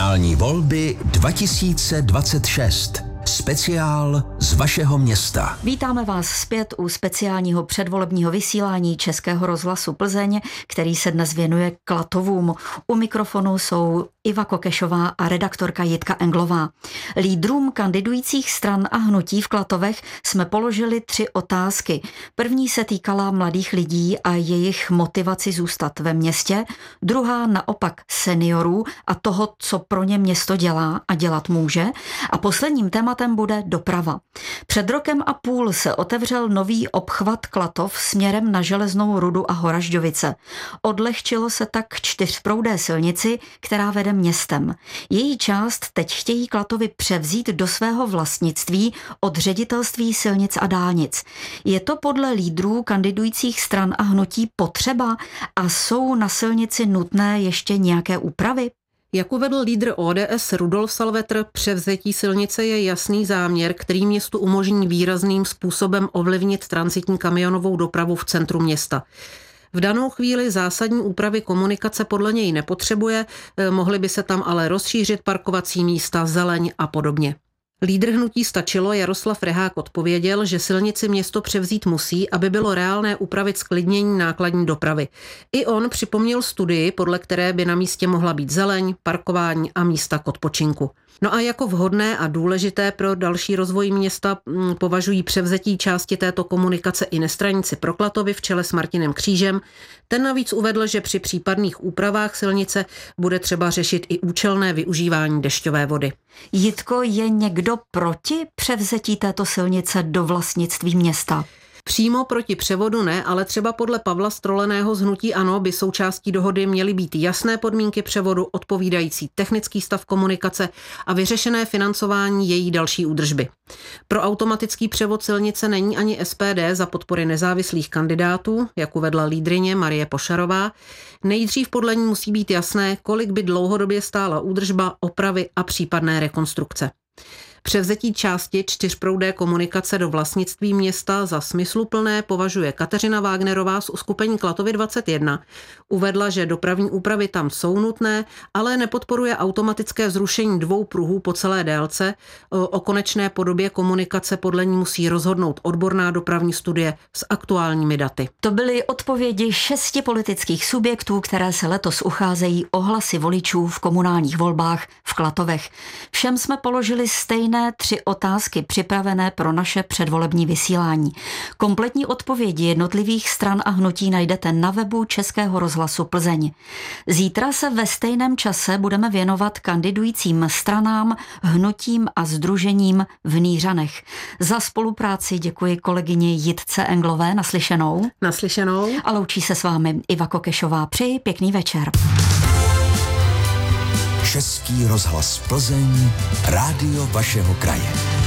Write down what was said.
Komunální volby 2026. Speciál z vašeho města. Vítáme vás zpět u speciálního předvolebního vysílání Českého rozhlasu Plzeň, který se dnes věnuje Klatovům. U mikrofonu jsou Iva Kokešová a redaktorka Jitka Englová. Lídrům kandidujících stran a hnutí v Klatovech jsme položili 3 otázky. První se týkala mladých lidí a jejich motivaci zůstat ve městě, druhá naopak seniorů a toho, co pro ně město dělá a dělat může, a posledním tématem bude doprava. Před rokem a půl se otevřel nový obchvat Klatov směrem na Železnou Rudu a Horažďovice. Odlehčilo se tak 4proudé silnici, která vede městem. Její část teď chtějí Klatovy převzít do svého vlastnictví od Ředitelství silnic a dálnic. Je to podle lídrů kandidujících stran a hnutí potřeba a jsou na silnici nutné ještě nějaké úpravy? Jak uvedl lídr ODS Rudolf Salvetr, převzetí silnice je jasný záměr, který městu umožní výrazným způsobem ovlivnit tranzitní kamionovou dopravu v centru města. V danou chvíli zásadní úpravy komunikace podle něj nepotřebuje, mohly by se tam ale rozšířit parkovací místa, zeleň a podobně. Lídr hnutí Stačilo Jaroslav Rehák odpověděl, že silnici město převzít musí, aby bylo reálné upravit zklidnění nákladní dopravy. I on připomněl studii, podle které by na místě mohla být zeleň, parkování a místa k odpočinku. No a jako vhodné a důležité pro další rozvoj města považují převzetí části této komunikace i nestraníci pro Klatovy v čele s Martinem Křížem. Ten navíc uvedl, že při případných úpravách silnice bude třeba řešit i účelné využívání dešťové vody. Jitko, je někdo proti převzetí této silnice do vlastnictví města? Přímo proti převodu ne, ale třeba podle Pavla Stroleného z hnutí ANO by součástí dohody měly být jasné podmínky převodu, odpovídající technický stav komunikace a vyřešené financování její další údržby. Pro automatický převod silnice není ani SPD za podpory nezávislých kandidátů, jak uvedla lídryně Marie Pošarová. Nejdřív podle ní musí být jasné, kolik by dlouhodobě stála údržba, opravy a případné rekonstrukce. Převzetí části 4proudé komunikace do vlastnictví města za smysluplné považuje Kateřina Wagnerová z uskupení Klatovy 21. Uvedla, že dopravní úpravy tam jsou nutné, ale nepodporuje automatické zrušení 2 pruhů po celé délce. O konečné podobě komunikace podle ní musí rozhodnout odborná dopravní studie s aktuálními daty. To byly odpovědi 6 politických subjektů, které se letos ucházejí o hlasy voličů v komunálních volbách v Klatovech. Všem jsme položili stejné 3 otázky připravené pro naše předvolební vysílání. Kompletní odpovědi jednotlivých stran a hnutí najdete na webu Českého rozhlasu Plzeň. Zítra se ve stejném čase budeme věnovat kandidujícím stranám, hnutím a sdružením v Nýřanech. Za spolupráci děkuji kolegyni Jitce Englové. Naslyšenou. Naslyšenou. A loučí se s vámi Iva Kokešová. Přeji pěkný večer. Český rozhlas Plzeň, rádio vašeho kraje.